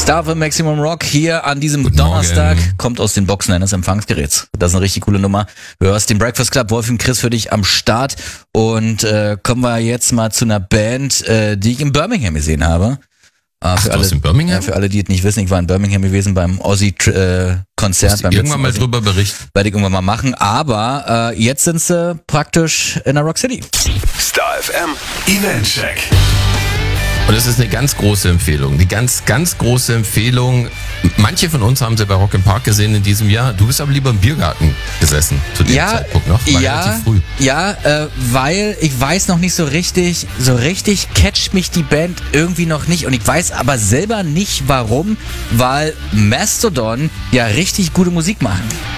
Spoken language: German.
Star für Maximum Rock hier an diesem Guten Donnerstag. Morgen. Kommt aus den Boxen eines Empfangsgeräts. Das ist eine richtig coole Nummer. Du hörst den Breakfast Club, Wolf und Chris für dich am Start. Und kommen wir jetzt mal zu einer Band, die ich in Birmingham gesehen habe. Ach, du warst in Birmingham? Ja, für alle, die es nicht wissen, ich war in Birmingham gewesen beim Ozzy-Konzert. Irgendwann mal drüber berichten. Werde ich irgendwann mal machen. Aber jetzt sind sie praktisch in der Rock City. Star FM Eventcheck. Und es ist eine ganz große Empfehlung. Die ganz, ganz große Empfehlung. Manche von uns haben sie bei Rock im Park gesehen in diesem Jahr. Du bist aber lieber im Biergarten gesessen zu dem Zeitpunkt noch. War relativ früh. Ja, weil ich weiß noch nicht so richtig catcht mich die Band irgendwie noch nicht. Und ich weiß aber selber nicht warum, weil Mastodon ja richtig gute Musik machen.